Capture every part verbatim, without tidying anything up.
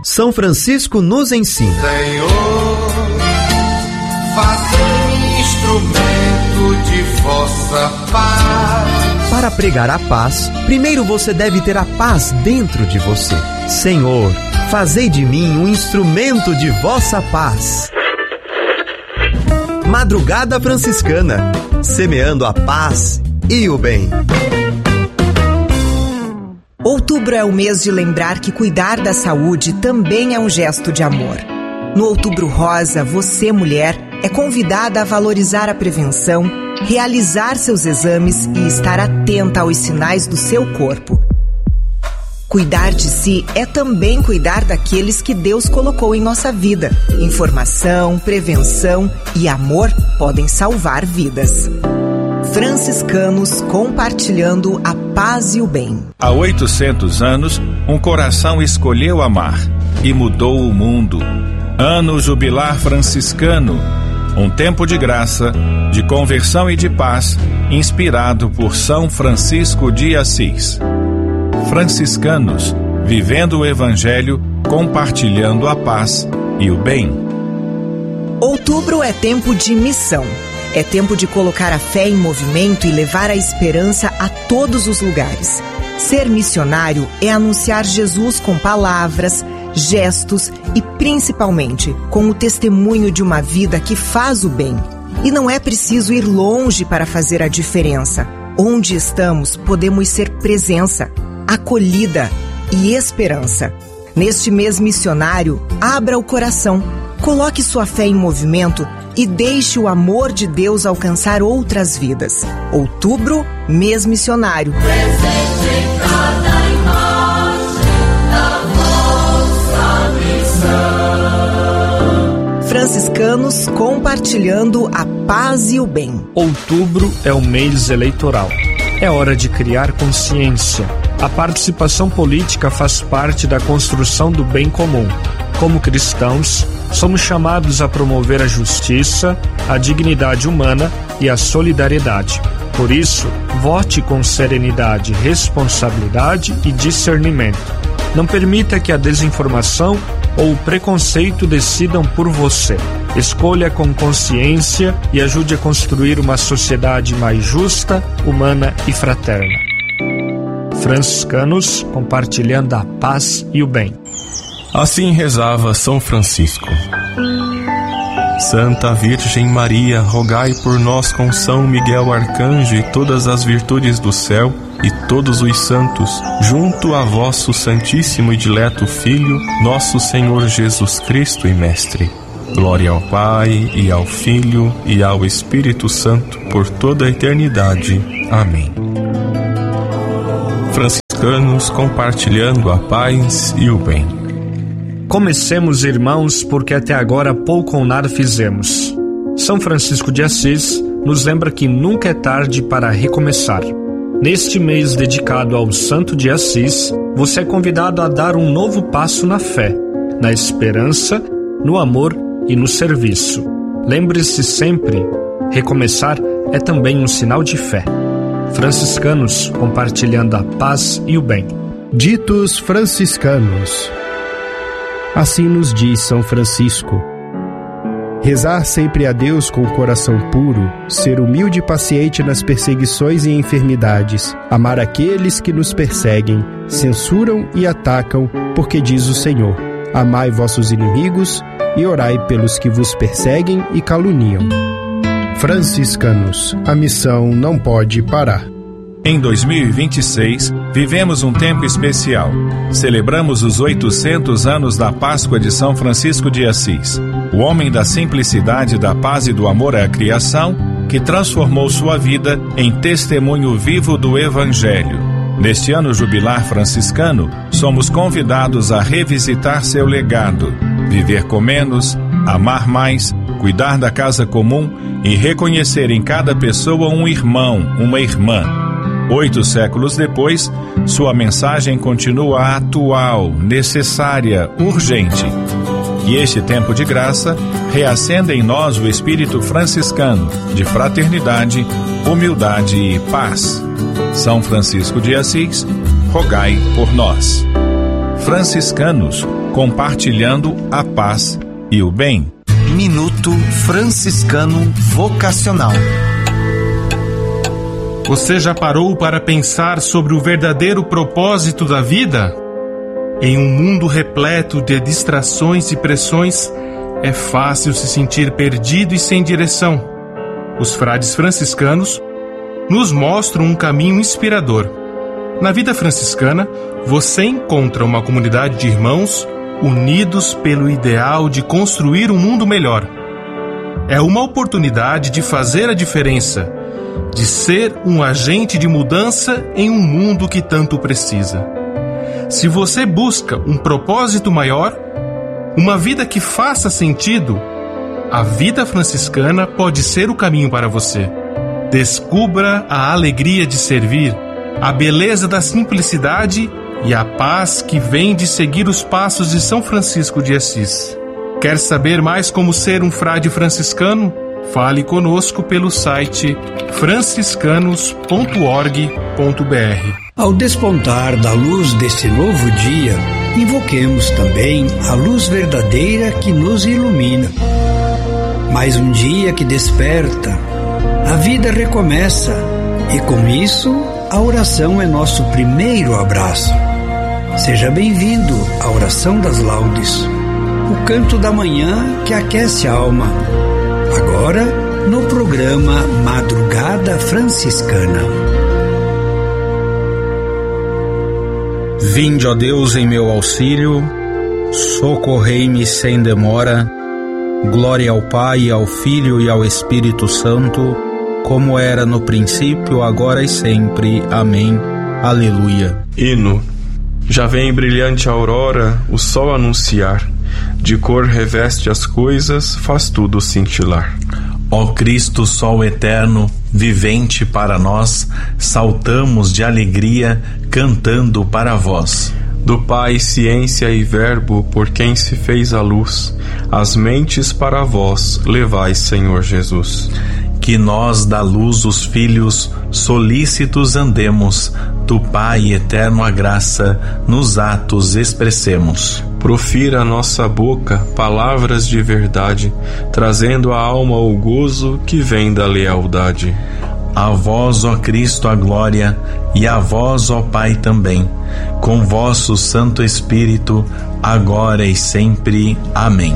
São Francisco nos ensina. Senhor, faça-me instrumento de vossa paz. Para pregar a paz, primeiro você deve ter a paz dentro de você. Senhor, fazei de mim um instrumento de vossa paz. Madrugada Franciscana, semeando a paz e o bem. Outubro é o mês de lembrar que cuidar da saúde também é um gesto de amor. No Outubro Rosa, você, mulher, é convidada a valorizar a prevenção, realizar seus exames e estar atenta aos sinais do seu corpo. Cuidar de si é também cuidar daqueles que Deus colocou em nossa vida. Informação, prevenção e amor podem salvar vidas. Franciscanos compartilhando a paz e o bem. Há oitocentos anos, um coração escolheu amar e mudou o mundo. Ano Jubilar Franciscano, um tempo de graça, de conversão e de paz, inspirado por São Francisco de Assis. Franciscanos, vivendo o Evangelho, compartilhando a paz e o bem. Outubro é tempo de missão. É tempo de colocar a fé em movimento e levar a esperança a todos os lugares. Ser missionário é anunciar Jesus com palavras, gestos e, principalmente, com o testemunho de uma vida que faz o bem. E não é preciso ir longe para fazer a diferença. Onde estamos, podemos ser presença, acolhida e esperança. Neste mês missionário, abra o coração, coloque sua fé em movimento e deixe o amor de Deus alcançar outras vidas. Outubro, mês missionário. Presente em cada imagem da vossa missão. Franciscanos compartilhando a paz e o bem. Outubro é o mês eleitoral. É hora de criar consciência. A participação política faz parte da construção do bem comum. Como cristãos, somos chamados a promover a justiça, a dignidade humana e a solidariedade. Por isso, vote com serenidade, responsabilidade e discernimento. Não permita que a desinformação ou o preconceito decidam por você. Escolha com consciência e ajude a construir uma sociedade mais justa, humana e fraterna. Franciscanos compartilhando a paz e o bem. Assim rezava São Francisco. Santa Virgem Maria, rogai por nós com São Miguel Arcanjo e todas as virtudes do céu e todos os santos, junto a vosso Santíssimo e Dileto Filho, nosso Senhor Jesus Cristo e Mestre. Glória ao Pai, e ao Filho, e ao Espírito Santo, por toda a eternidade. Amém. Franciscanos compartilhando a paz e o bem. Comecemos, irmãos, porque até agora pouco ou nada fizemos. São Francisco de Assis nos lembra que nunca é tarde para recomeçar. Neste mês dedicado ao Santo de Assis, você é convidado a dar um novo passo na fé, na esperança, no amor e no serviço. Lembre-se sempre, recomeçar é também um sinal de fé. Franciscanos compartilhando a paz e o bem. Ditos franciscanos. Assim nos diz São Francisco: rezar sempre a Deus com o coração puro, ser humilde e paciente nas perseguições e enfermidades, amar aqueles que nos perseguem, censuram e atacam, porque diz o Senhor: amai vossos inimigos e orai pelos que vos perseguem e caluniam. Franciscanos, a missão não pode parar. Em dois mil e vinte e seis, vivemos um tempo especial. Celebramos os oitocentos anos da Páscoa de São Francisco de Assis, o homem da simplicidade, da paz e do amor à criação, que transformou sua vida em testemunho vivo do Evangelho. Neste ano jubilar franciscano, somos convidados a revisitar seu legado, viver com menos, amar mais, cuidar da casa comum e reconhecer em cada pessoa um irmão, uma irmã. Oito séculos depois, sua mensagem continua atual, necessária, urgente. E este tempo de graça reacenda em nós o espírito franciscano de fraternidade, humildade e paz. São Francisco de Assis, rogai por nós. franciscanos, compartilhando a paz e o bem. Minuto Franciscano Vocacional. Você já parou para pensar sobre o verdadeiro propósito da vida? Em um mundo repleto de distrações e pressões, é fácil se sentir perdido e sem direção. Os frades franciscanos nos mostram um caminho inspirador. Na vida franciscana, você encontra uma comunidade de irmãos unidos pelo ideal de construir um mundo melhor. É uma oportunidade de fazer a diferença, de ser um agente de mudança em um mundo que tanto precisa. Se você busca um propósito maior, uma vida que faça sentido, a vida franciscana pode ser o caminho para você. Descubra a alegria de servir, a beleza da simplicidade e a paz que vem de seguir os passos de São Francisco de Assis. Quer saber mais como ser um frade franciscano? Fale conosco pelo site franciscanos ponto org ponto br. Ao despontar da luz deste novo dia, invoquemos também a luz verdadeira que nos ilumina. Mais um dia que desperta, a vida recomeça e com isso a oração é nosso primeiro abraço. Seja bem-vindo à Oração das Laudes, o canto da manhã que aquece a alma. Agora, no programa Madrugada Franciscana. Vinde, ó Deus, em meu auxílio, socorrei-me sem demora. Glória ao Pai, ao Filho e ao Espírito Santo, como era no princípio, agora e sempre. Amém. Aleluia. Hino. Já vem brilhante a aurora, o sol anunciar. De cor reveste as coisas, faz tudo cintilar. Ó Cristo, Sol eterno, vivente para nós, saltamos de alegria, cantando para vós. Do Pai, ciência e verbo, por quem se fez a luz, as mentes para vós levai, Senhor Jesus. Que nós da luz os filhos solícitos andemos, do Pai eterno a graça nos atos expressemos. Profira a nossa boca palavras de verdade, trazendo à alma o gozo que vem da lealdade. A vós, ó Cristo, a glória, e a vós, ó Pai, também, com vosso Santo Espírito, agora e sempre. Amém.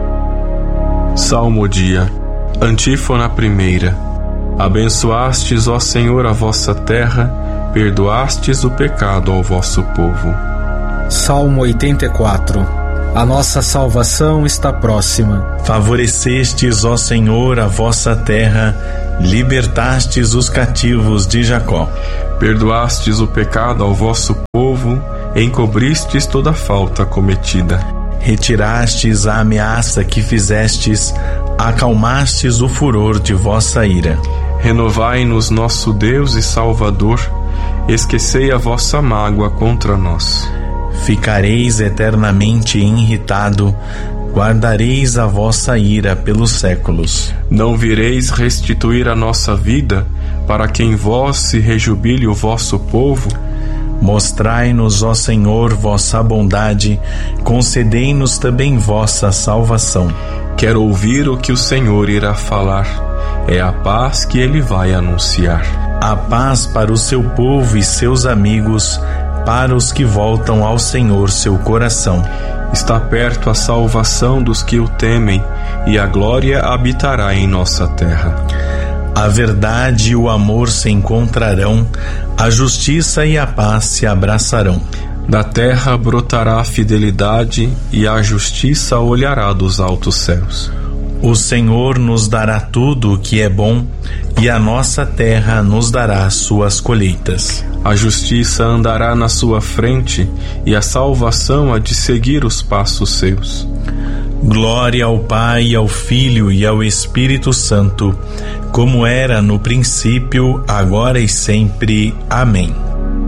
Salmodia. Antífona primeira. Abençoastes, ó Senhor, a vossa terra, perdoastes o pecado ao vosso povo. Salmo oitenta e quatro. A nossa salvação está próxima. Favorecestes, ó Senhor, a vossa terra, libertastes os cativos de Jacó. Perdoastes o pecado ao vosso povo, encobristes toda falta cometida. Retirastes a ameaça que fizestes, acalmastes o furor de vossa ira. Renovai-nos, nosso Deus e Salvador, esquecei a vossa mágoa contra nós. Ficareis eternamente irritado, guardareis a vossa ira pelos séculos. Não vireis restituir a nossa vida, para que em vós se rejubile o vosso povo? Mostrai-nos, ó Senhor, vossa bondade, concedei-nos também vossa salvação. Quero ouvir o que o Senhor irá falar, é a paz que ele vai anunciar. A paz para o seu povo e seus amigos, para os que voltam ao Senhor seu coração. Está perto a salvação dos que o temem, e a glória habitará em nossa terra. A verdade e o amor se encontrarão, a justiça e a paz se abraçarão. Da terra brotará a fidelidade, e a justiça olhará dos altos céus. O Senhor nos dará tudo o que é bom, e a nossa terra nos dará suas colheitas. A justiça andará na sua frente, e a salvação há de seguir os passos seus. Glória ao Pai, ao Filho e ao Espírito Santo, como era no princípio, agora e sempre. Amém.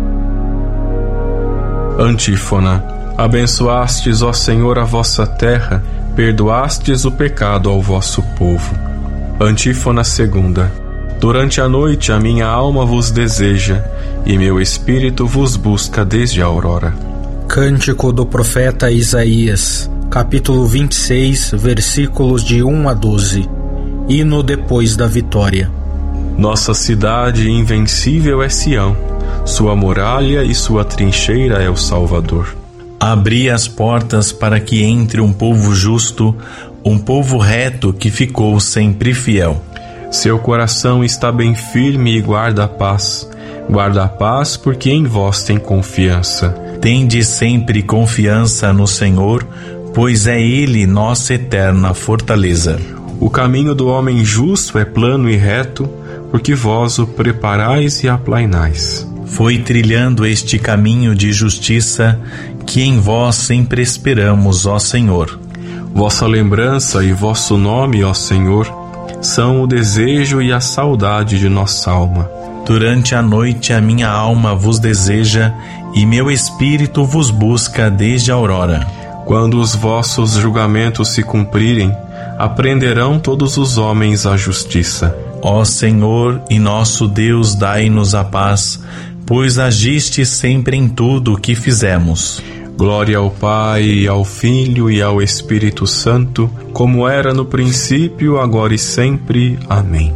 Antífona. Abençoastes, ó Senhor, a vossa terra, perdoastes o pecado ao vosso povo. Antífona segunda. Durante a noite a minha alma vos deseja, e meu espírito vos busca desde a aurora. Cântico do profeta Isaías, capítulo vinte e seis, versículos de um a doze. Hino depois da vitória. Nossa cidade invencível é Sião, sua muralha e sua trincheira é o Salvador. Abri as portas para que entre um povo justo, um povo reto que ficou sempre fiel. Seu coração está bem firme e guarda a paz. Guarda a paz porque em vós tem confiança. Tende sempre confiança no Senhor, pois é Ele nossa eterna fortaleza. O caminho do homem justo é plano e reto, porque vós o preparais e aplainais. Foi trilhando este caminho de justiça que em vós sempre esperamos, ó Senhor. Vossa lembrança e vosso nome, ó Senhor, são o desejo e a saudade de nossa alma. Durante a noite a minha alma vos deseja e meu espírito vos busca desde a aurora. Quando os vossos julgamentos se cumprirem, aprenderão todos os homens a justiça. Ó Senhor e nosso Deus, dai-nos a paz, pois agiste sempre em tudo o que fizemos. Glória ao Pai, ao Filho e ao Espírito Santo, como era no princípio, agora e sempre. Amém.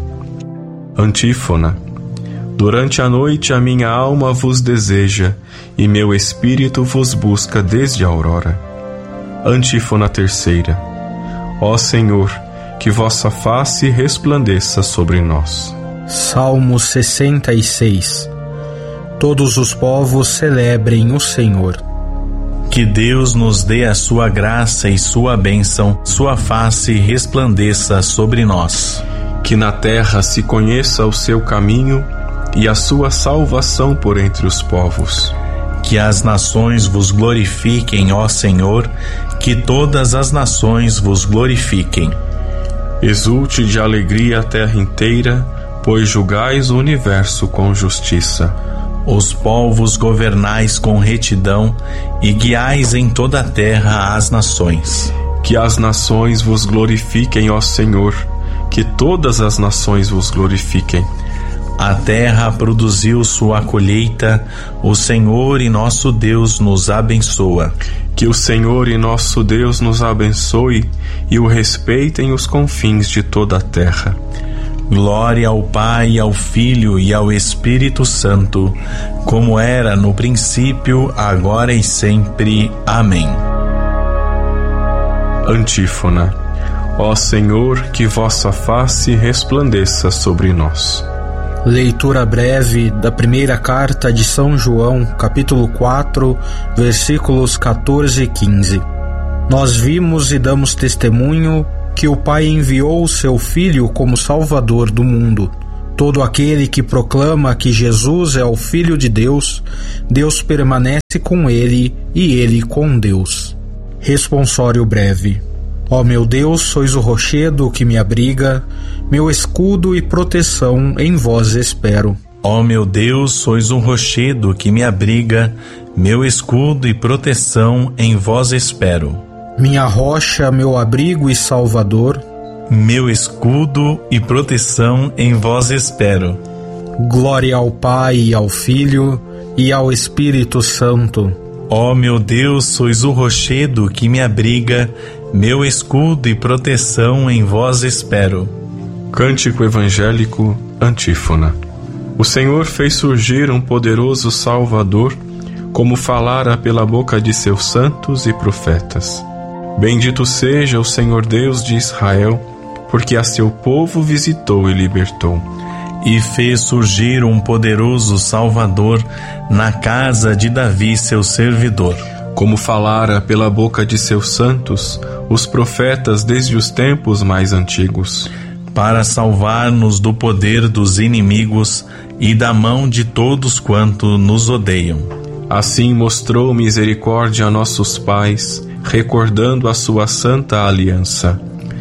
Antífona. Durante a noite a minha alma vos deseja, e meu espírito vos busca desde a aurora. Antífona terceira. Ó Senhor, que vossa face resplandeça sobre nós. Salmo sessenta e seis. Todos os povos celebrem o Senhor. Que Deus nos dê a sua graça e sua bênção, sua face resplandeça sobre nós. Que na terra se conheça o seu caminho e a sua salvação por entre os povos. Que as nações vos glorifiquem, ó Senhor, que todas as nações vos glorifiquem. Exulte de alegria a terra inteira, pois julgais o universo com justiça. Os povos governais com retidão e guiais em toda a terra as nações. Que as nações vos glorifiquem, ó Senhor, que todas as nações vos glorifiquem. A terra produziu sua colheita, o Senhor e nosso Deus nos abençoa. Que o Senhor e nosso Deus nos abençoe e o respeitem os confins de toda a terra. Glória ao Pai, ao Filho e ao Espírito Santo, como era no princípio, agora e sempre. Amém. Antífona. Ó Senhor, que vossa face resplandeça sobre nós. Leitura breve da primeira carta de São João, capítulo quatro, versículos quatorze e quinze. Nós vimos e damos testemunho que o Pai enviou o seu Filho como Salvador do mundo. Todo aquele que proclama que Jesus é o Filho de Deus, Deus permanece com ele e ele com Deus. Responsório breve. Ó meu Deus, sois o rochedo que me abriga, meu escudo e proteção em vós espero. Ó meu Deus, sois um rochedo que me abriga, meu escudo e proteção em vós espero. Minha rocha, meu abrigo e salvador, meu escudo e proteção em vós espero. Glória ao Pai e ao Filho e ao Espírito Santo. Ó meu Deus, sois o rochedo que me abriga, meu escudo e proteção em vós espero. Cântico evangélico, antífona. O Senhor fez surgir um poderoso Salvador, como falara pela boca de seus santos e profetas. Bendito seja o Senhor Deus de Israel, porque a seu povo visitou e libertou. E fez surgir um poderoso Salvador na casa de Davi, seu servidor. Como falara pela boca de seus santos, os profetas desde os tempos mais antigos. Para salvar-nos do poder dos inimigos e da mão de todos quanto nos odeiam. Assim mostrou misericórdia a nossos pais, recordando a sua santa aliança.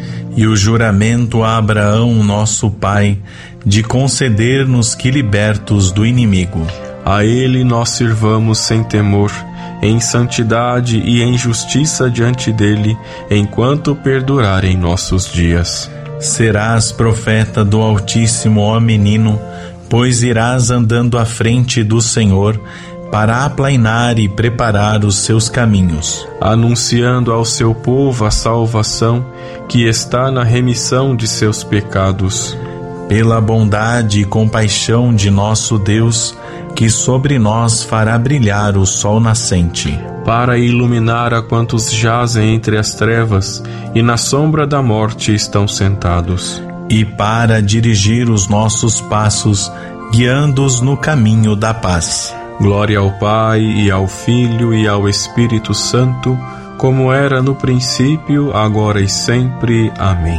E o juramento a Abraão, nosso pai, de conceder-nos que libertos do inimigo. A ele nós sirvamos sem temor, em santidade e em justiça diante dele, enquanto perdurarem nossos dias. Serás profeta do Altíssimo, ó menino, pois irás andando à frente do Senhor, para aplainar e preparar os seus caminhos, anunciando ao seu povo a salvação que está na remissão de seus pecados. Pela bondade e compaixão de nosso Deus, que sobre nós fará brilhar o sol nascente, para iluminar a quantos jazem entre as trevas e na sombra da morte estão sentados, e para dirigir os nossos passos, guiando-os no caminho da paz. Glória ao Pai, e ao Filho, e ao Espírito Santo, como era no princípio, agora e sempre. Amém.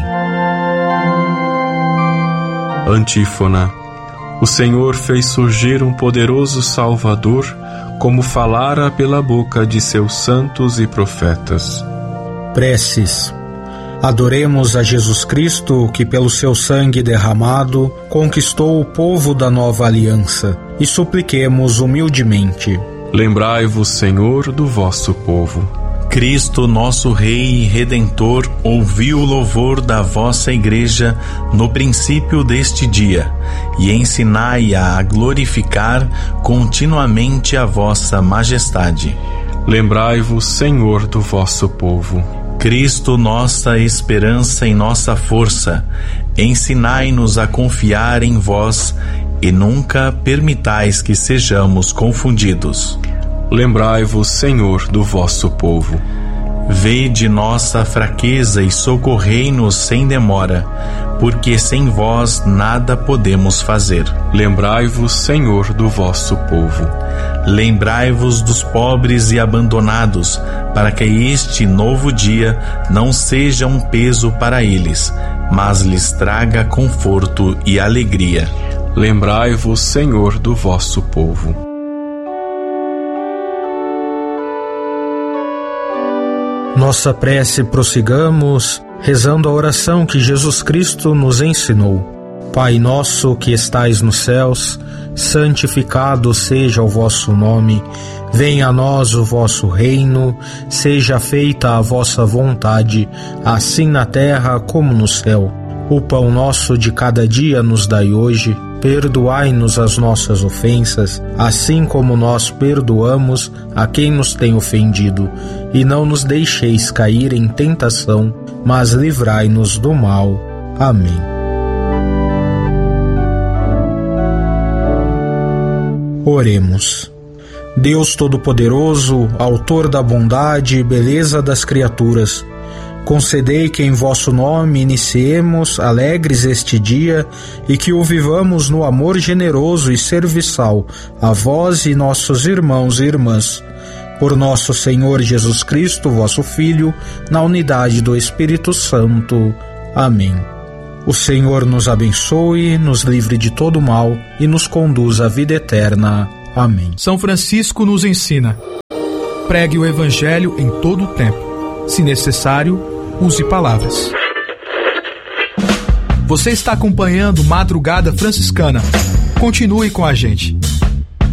Antífona. O Senhor fez surgir um poderoso Salvador, como falara pela boca de seus santos e profetas. Preces. Adoremos a Jesus Cristo, que pelo seu sangue derramado conquistou o povo da nova aliança, e supliquemos humildemente. Lembrai-vos, Senhor, do vosso povo. Cristo, nosso Rei e Redentor, ouviu o louvor da vossa Igreja no princípio deste dia, e ensinai-a a glorificar continuamente a vossa majestade. Lembrai-vos, Senhor, do vosso povo. Cristo, nossa esperança e nossa força, ensinai-nos a confiar em vós e nunca permitais que sejamos confundidos. Lembrai-vos, Senhor, do vosso povo. Vede nossa fraqueza e socorrei-nos sem demora, porque sem vós nada podemos fazer. Lembrai-vos, Senhor, do vosso povo. Lembrai-vos dos pobres e abandonados, para que este novo dia não seja um peso para eles, mas lhes traga conforto e alegria. Lembrai-vos, Senhor, do vosso povo. Nossa prece prossigamos, rezando a oração que Jesus Cristo nos ensinou. Pai nosso que estais nos céus, santificado seja o vosso nome. Venha a nós o vosso reino, seja feita a vossa vontade, assim na terra como no céu. O pão nosso de cada dia nos dai hoje. Perdoai-nos as nossas ofensas, assim como nós perdoamos a quem nos tem ofendido. E não nos deixeis cair em tentação, mas livrai-nos do mal. Amém. Oremos. Deus Todo-Poderoso, autor da bondade e beleza das criaturas, concedei que em vosso nome iniciemos alegres este dia e que o vivamos no amor generoso e serviçal a vós e nossos irmãos e irmãs. Por nosso Senhor Jesus Cristo, vosso Filho, na unidade do Espírito Santo. Amém. O Senhor nos abençoe, nos livre de todo mal e nos conduz à vida eterna. Amém. São Francisco nos ensina: pregue o Evangelho em todo o tempo. Se necessário, use palavras. Você está acompanhando Madrugada Franciscana. Continue com a gente.